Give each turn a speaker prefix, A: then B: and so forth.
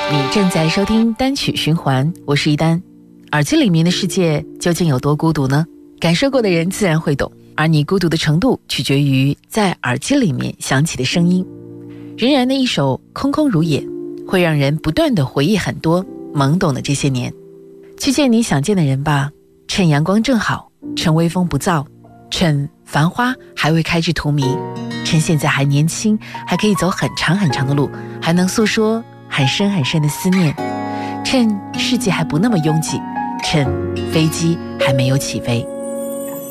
A: 你正在收听单曲循环，我是一丹。耳机里面的世界究竟有多孤独呢？感受过的人自然会懂，而你孤独的程度取决于在耳机里面响起的声音。仍然的一首空空如也，会让人不断的回忆很多懵懂的这些年。去见你想见的人吧，趁阳光正好，趁微风不燥，趁繁花还未开至荼蘼，趁现在还年轻，还可以走很长很长的路，还能诉说很深很深的思念，趁世界还不那么拥挤，趁飞机还没有起飞。